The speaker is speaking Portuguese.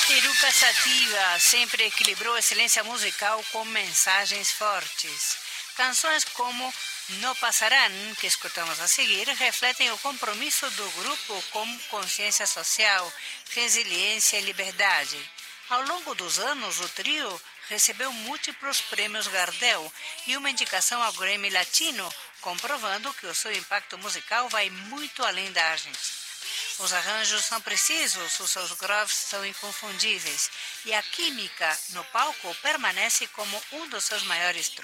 Eruca Sativa sempre equilibrou excelência musical com mensagens fortes. Canções como No Passarán, que escutamos a seguir, refletem o compromisso do grupo com consciência social, resiliência e liberdade. Ao longo dos anos, o trio recebeu múltiplos prêmios Gardel e uma indicação ao Grammy Latino, comprovando que o seu impacto musical vai muito além da Argentina. Os arranjos são precisos, os seus grooves são inconfundíveis e a química no palco permanece como um dos seus maiores trunfos.